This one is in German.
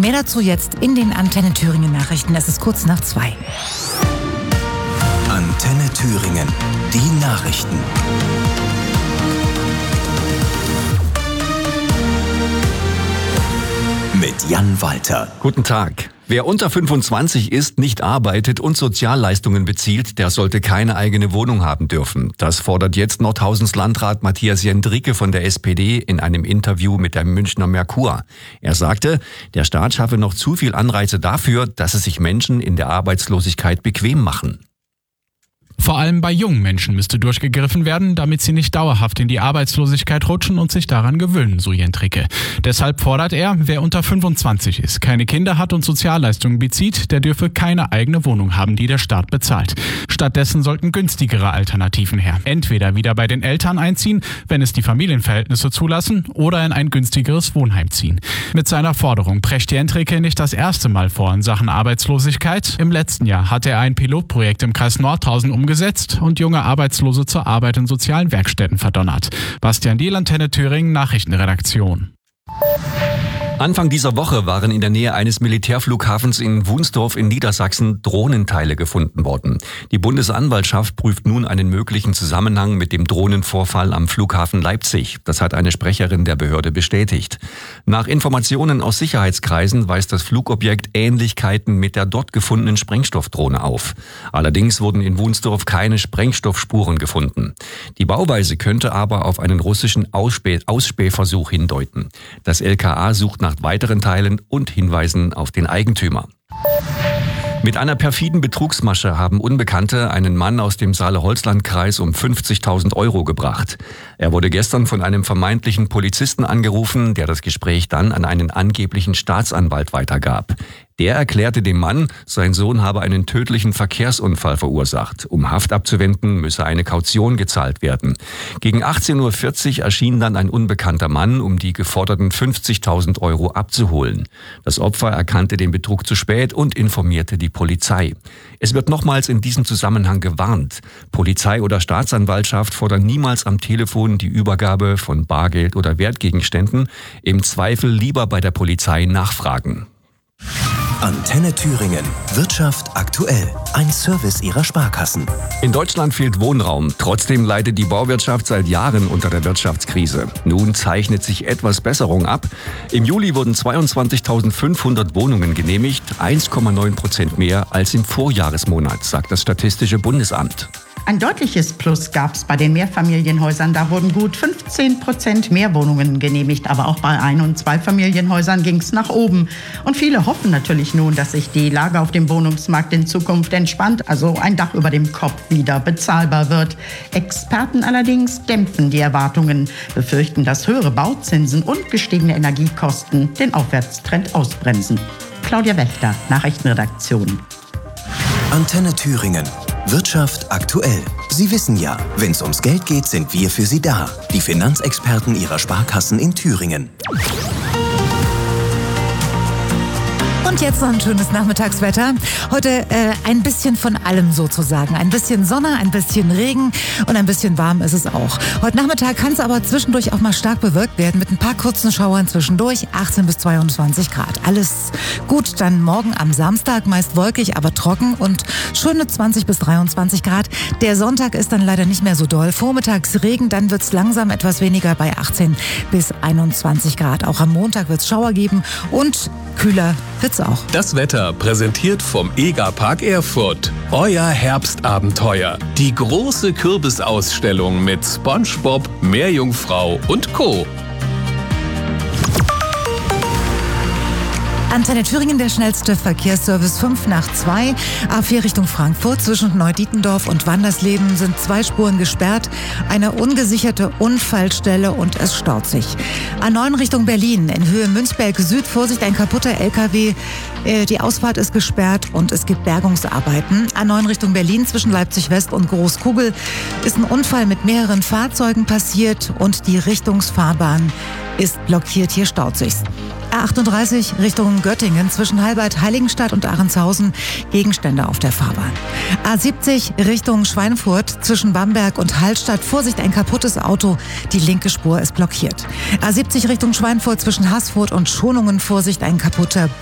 Mehr dazu jetzt in den Antenne Thüringen Nachrichten. Es ist kurz nach 2. Antenne Thüringen, die Nachrichten. Mit Jan Walter. Guten Tag. Wer unter 25 ist, nicht arbeitet und Sozialleistungen bezieht, der sollte keine eigene Wohnung haben dürfen. Das fordert jetzt Nordhausens Landrat Matthias Jendricke von der SPD in einem Interview mit der Münchner Merkur. Er sagte, der Staat schaffe noch zu viel Anreize dafür, dass es sich Menschen in der Arbeitslosigkeit bequem machen. Vor allem bei jungen Menschen müsste durchgegriffen werden, damit sie nicht dauerhaft in die Arbeitslosigkeit rutschen und sich daran gewöhnen, so Jendricke. Deshalb fordert er, wer unter 25 ist, keine Kinder hat und Sozialleistungen bezieht, der dürfe keine eigene Wohnung haben, die der Staat bezahlt. Stattdessen sollten günstigere Alternativen her. Entweder wieder bei den Eltern einziehen, wenn es die Familienverhältnisse zulassen, oder in ein günstigeres Wohnheim ziehen. Mit seiner Forderung prescht Jendricke nicht das erste Mal vor in Sachen Arbeitslosigkeit. Im letzten Jahr hatte er ein Pilotprojekt im Kreis Nordhausen umgesetzt und junge Arbeitslose zur Arbeit in sozialen Werkstätten verdonnert. Bastian Diehl, Antenne Thüringen, Nachrichtenredaktion. Anfang dieser Woche waren in der Nähe eines Militärflughafens in Wunsdorf in Niedersachsen Drohnenteile gefunden worden. Die Bundesanwaltschaft prüft nun einen möglichen Zusammenhang mit dem Drohnenvorfall am Flughafen Leipzig. Das hat eine Sprecherin der Behörde bestätigt. Nach Informationen aus Sicherheitskreisen weist das Flugobjekt Ähnlichkeiten mit der dort gefundenen Sprengstoffdrohne auf. Allerdings wurden in Wunsdorf keine Sprengstoffspuren gefunden. Die Bauweise könnte aber auf einen russischen Ausspähversuch hindeuten. Das LKA sucht nach weiteren Teilen und Hinweisen auf den Eigentümer. Mit einer perfiden Betrugsmasche haben Unbekannte einen Mann aus dem Saale-Holzland-Kreis um 50.000 Euro gebracht. Er wurde gestern von einem vermeintlichen Polizisten angerufen, der das Gespräch dann an einen angeblichen Staatsanwalt weitergab. Der erklärte dem Mann, sein Sohn habe einen tödlichen Verkehrsunfall verursacht. Um Haft abzuwenden, müsse eine Kaution gezahlt werden. Gegen 18.40 Uhr erschien dann ein unbekannter Mann, um die geforderten 50.000 Euro abzuholen. Das Opfer erkannte den Betrug zu spät und informierte die Polizei. Es wird nochmals in diesem Zusammenhang gewarnt. Polizei oder Staatsanwaltschaft fordern niemals am Telefon die Übergabe von Bargeld oder Wertgegenständen. Im Zweifel lieber bei der Polizei nachfragen. Antenne Thüringen. Wirtschaft aktuell. Ein Service ihrer Sparkassen. In Deutschland fehlt Wohnraum. Trotzdem leidet die Bauwirtschaft seit Jahren unter der Wirtschaftskrise. Nun zeichnet sich etwas Besserung ab. Im Juli wurden 22.500 Wohnungen genehmigt, 1,9% mehr als im Vorjahresmonat, sagt das Statistische Bundesamt. Ein deutliches Plus gab es bei den Mehrfamilienhäusern. Da wurden gut 15% mehr Wohnungen genehmigt. Aber auch bei Ein- und Zweifamilienhäusern ging es nach oben. Und viele hoffen natürlich nun, dass sich die Lage auf dem Wohnungsmarkt in Zukunft entspannt, also ein Dach über dem Kopf wieder bezahlbar wird. Experten allerdings dämpfen die Erwartungen, befürchten, dass höhere Bauzinsen und gestiegene Energiekosten den Aufwärtstrend ausbremsen. Claudia Wächter, Nachrichtenredaktion. Antenne Thüringen. Wirtschaft aktuell. Sie wissen ja, wenn es ums Geld geht, sind wir für Sie da. Die Finanzexperten Ihrer Sparkassen in Thüringen. Und jetzt noch ein schönes Nachmittagswetter. Heute ein bisschen von allem sozusagen. Ein bisschen Sonne, ein bisschen Regen und ein bisschen warm ist es auch. Heute Nachmittag kann es aber zwischendurch auch mal stark bewölkt werden mit ein paar kurzen Schauern zwischendurch. 18 bis 22 Grad. Alles gut. Dann morgen am Samstag meist wolkig, aber trocken und schöne 20 bis 23 Grad. Der Sonntag ist dann leider nicht mehr so doll. Vormittags Regen, dann wird es langsam etwas weniger bei 18 bis 21 Grad. Auch am Montag wird es Schauer geben und kühler wird's auch. Das Wetter präsentiert vom EGA-Park Erfurt. Euer Herbstabenteuer. Die große Kürbisausstellung mit SpongeBob, Meerjungfrau und Co. Antenne Thüringen, der schnellste Verkehrsservice 5 nach 2. A4 Richtung Frankfurt zwischen Neudietendorf und Wandersleben sind 2 Spuren gesperrt. Eine ungesicherte Unfallstelle und es staut sich. A9 Richtung Berlin in Höhe Münzberg Süd. Vorsicht, ein kaputter LKW. Die Ausfahrt ist gesperrt und es gibt Bergungsarbeiten. A9 Richtung Berlin zwischen Leipzig West und Großkugel ist ein Unfall mit mehreren Fahrzeugen passiert und die Richtungsfahrbahn ist blockiert. Hier staut sich's. A38 Richtung Göttingen zwischen Halbert, Heiligenstadt und Ahrentshausen Gegenstände auf der Fahrbahn. A70 Richtung Schweinfurt zwischen Bamberg und Hallstatt. Vorsicht, ein kaputtes Auto. Die linke Spur ist blockiert. A70 Richtung Schweinfurt zwischen Haßfurt und Schonungen. Vorsicht, ein kaputter